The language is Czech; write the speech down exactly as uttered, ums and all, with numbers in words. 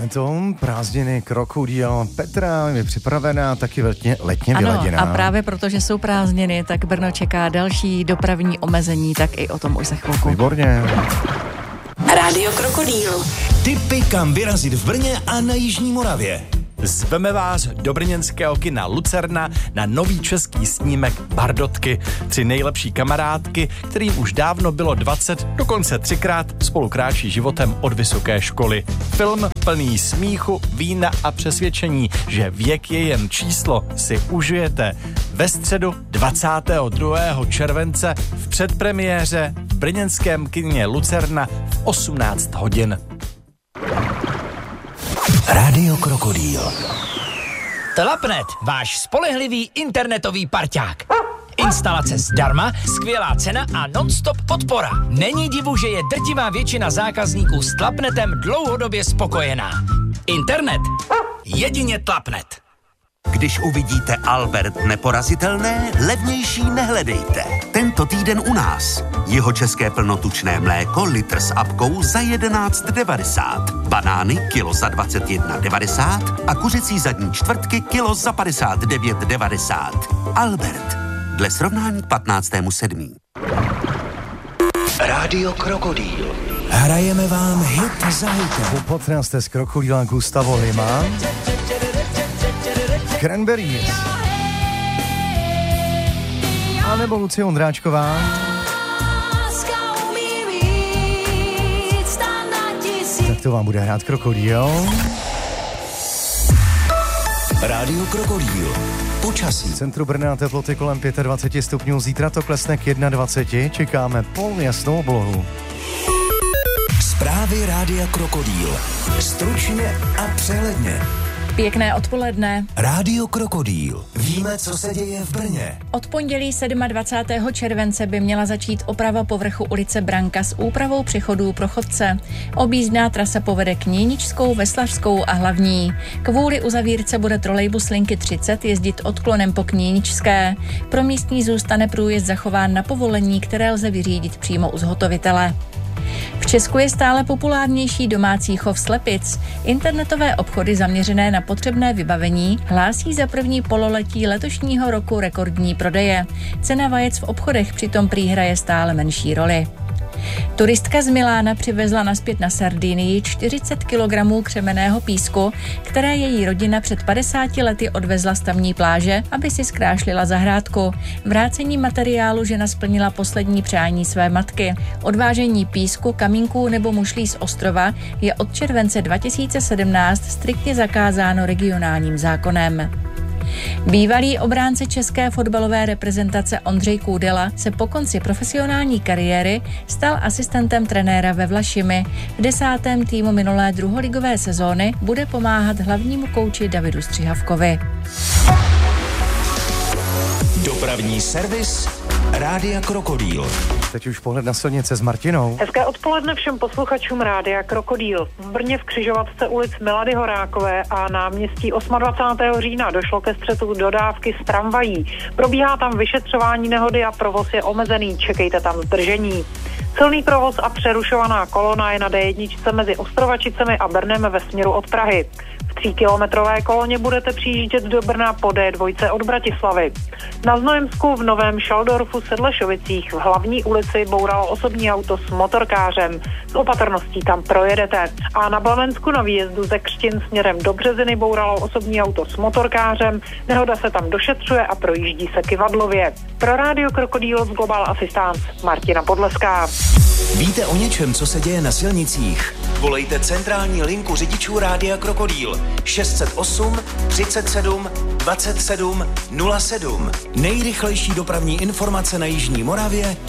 léto, prázdniny, krokodýl, Petra je připravená, taky letně, letně ano, vyladěná. A právě protože jsou prázdniny, tak Brno čeká další dopravní omezení, tak i o tom už za chvilku. Výborně. Rádio Krokodýl. Tipy, kam vyrazit v Brně a na Jižní Moravě. Zveme vás do brněnského kina Lucerna na nový český snímek Bardotky. Tři nejlepší kamarádky, kterým už dávno bylo dvacet, dokonce třikrát spolu kráčí životem od vysoké školy. Film plný smíchu, vína a přesvědčení, že věk je jen číslo, si užijete ve středu dvacátého druhého července v předpremiéře v brněnském kině Lucerna v osmnáct hodin. Rádio Krokodýl. Tlapnet, váš spolehlivý internetový parťák. Instalace zdarma, skvělá cena a non-stop podpora. Není divu, že je drtivá většina zákazníků s Tlapnetem dlouhodobě spokojená. Internet. Jedině Tlapnet. Když uvidíte Albert neporazitelné, levnější nehledejte. Tento týden u nás. Jeho české plnotučné mléko litr s apkou za jedenáct devadesát. Banány kilo za dvacet jedna devadesát a kuřecí zadní čtvrtky kilo za padesát devět devadesát. Albert. Dle srovnání k patnáctému sedmého Rádio Krokodýl. Hrajeme vám hit za hitem. Potrá jste z Krokodýla Gustavo Lima. Cranberries. A nebo Lucie Ondráčková. Tak to vám bude hrát Krokodýl. Rádio Krokodýl. Počasí. V centru Brna teploty kolem dvacet pět stupňů, zítra to klesne k dvacet jedna, čekáme polojasnou oblohu. Zprávy Rádia Krokodýl. Stručně a přehledně. Pěkné odpoledne. Rádio Krokodýl. Víme, co se děje v Brně. Od pondělí dvacátého sedmého července by měla začít oprava povrchu ulice Branka s úpravou přechodů pro chodce. Objízdná trasa povede Kněničskou, Veslařskou a Hlavní. Kvůli uzavírce bude trolejbus linky třicet jezdit odklonem po Kněničské. Pro místní zůstane průjezd zachován na povolení, které lze vyřídit přímo u zhotovitele. V Česku je stále populárnější domácí chov slepic. Internetové obchody zaměřené na potřebné vybavení hlásí za první pololetí letošního roku rekordní prodeje. Cena vajec v obchodech přitom prý hraje stále menší roli. Turistka z Milána přivezla nazpět na Sardinii čtyřicet kilogramů křemenného písku, které její rodina před padesáti lety odvezla z tamní pláže, aby si zkrášlila zahrádku. Vrácení materiálu žena splnila poslední přání své matky. Odvážení písku, kamínků nebo mušlí z ostrova je od července dva tisíce sedmnáct striktně zakázáno regionálním zákonem. Bývalý obránce české fotbalové reprezentace Ondřej Kůdela se po konci profesionální kariéry stal asistentem trenéra ve Vlašimi. V desátém týmu minulé druholigové sezóny bude pomáhat hlavnímu kouči Davidu Střihavkovi. Dopravní servis Rádia Krokodýl. Teď už pohled na silnice s Martinou. Hezké odpoledne všem posluchačům Rádia Krokodýl. V Brně v křižovatce ulic Milady Horákové a náměstí dvacátého osmého října došlo ke střetu dodávky s tramvají. Probíhá tam vyšetřování nehody a provoz je omezený, čekejte tam zdržení. Silný provoz a přerušovaná kolona je na dé jedna mezi Ostrovačicemi a Brnem ve směru od Prahy. V tříkilometrové koloně budete přijíždět do Brna po dé dva od Bratislavy. Na Znojemsku v Novém Šaldorfu Sedlešovicích v Hlavní ulici bouralo osobní auto s motorkářem. S opatrností tam projedete. A na Blavensku na výjezdu ze Křtin směrem do Březiny bouralo osobní auto s motorkářem. Nehoda se tam došetřuje a projíždí se Kyvadlově. Pro Rádio Krokodýl z Global Assistance Martina Podleská. Víte o něčem, co se děje na silnicích? Volejte centrální linku řidičů Rádia Krokodýl šest set osm třicet sedm dvacet sedm nula sedm. Nejrychlejší dopravní informace na Jižní Moravě